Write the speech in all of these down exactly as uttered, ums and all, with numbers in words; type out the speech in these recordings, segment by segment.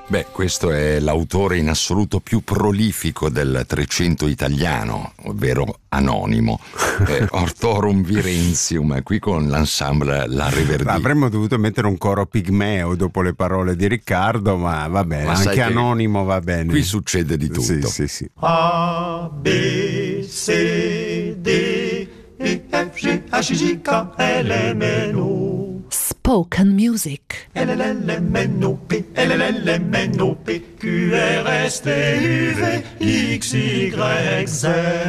Beh, questo è l'autore in assoluto più prolifico del Trecento italiano, ovvero anonimo, eh, Hortorum Virenzium, qui con l'ensemble La Reverdì. Avremmo dovuto mettere un coro pigmeo dopo le parole di Riccardo, ma va bene, ma anche anonimo va bene. Qui succede di tutto. Sì, sì, sì. A, B, C, D, E, F, G, H, I, K, L, M, N, O. Spoken Music. L, L, M, N, O, P, L, L, M, N, O, P, Q, R, S, T, U, V, X, Y, Z.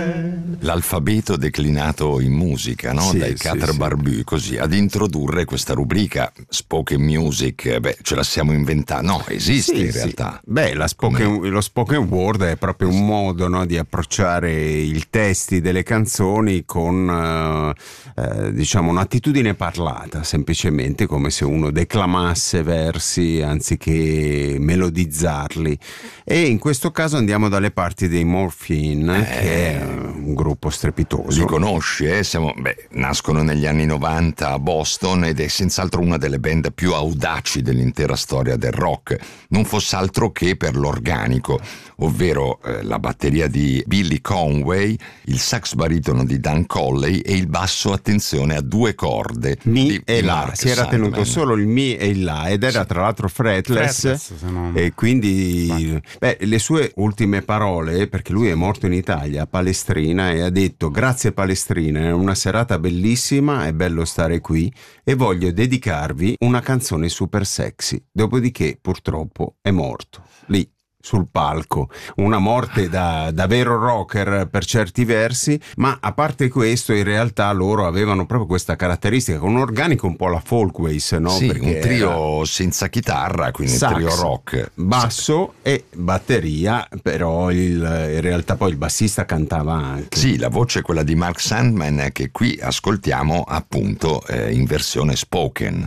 L'alfabeto declinato in musica, no? Sì, Dai sì, Quatre sì. Barbu, così, ad introdurre questa rubrica Spoken Music. Beh, ce la siamo inventata. No, esiste Sì, in sì. realtà. Beh, la spoken, lo spoken word è proprio un modo, no, di approcciare i testi delle canzoni con eh, eh, diciamo un'attitudine parlata, semplicemente come se uno declamasse versi anziché melodizzarli. E in questo caso andiamo dalle parti dei Morphine, Eh, che è un gruppo strepitoso. Li conosci, eh? Siamo, beh, nascono negli anni novanta a Boston ed è senz'altro una delle band più audaci dell'intera storia del rock, non fosse altro che per l'organico, ovvero eh, la batteria di Billy Conway, il sax baritono di Dan Colley e il basso, attenzione, a due corde Mi di, e di la, Mark si era Sandman. tenuto solo il mi e il la ed era tra l'altro fretless, Fretless, se non- e quindi beh, le sue ultime parole, perché lui è morto in Italia a Palestrina e ha detto: grazie Palestrina, è una serata bellissima, è bello stare qui e voglio dedicarvi una canzone super sexy. Dopodiché purtroppo è morto lì sul palco, una morte da, da vero rocker per certi versi, ma a parte questo in realtà loro avevano proprio questa caratteristica, con un organico un po' la Folkways, no? Sì, Perché un trio era senza chitarra, quindi sax, un trio rock. basso e batteria, però il, in realtà poi il bassista cantava anche. Sì, la voce è quella di Mark Sandman, che qui ascoltiamo appunto eh, in versione spoken.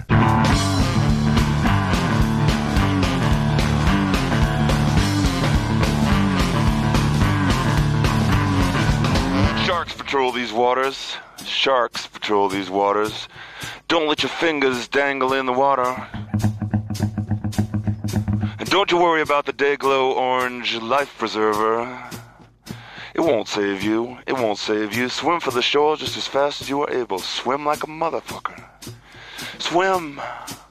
Sharks patrol these waters. Sharks patrol these waters. Don't let your fingers dangle in the water. And don't you worry about the Dayglow Orange Life Preserver. It won't save you. It won't save you. Swim for the shore just as fast as you are able. Swim like a motherfucker. Swim.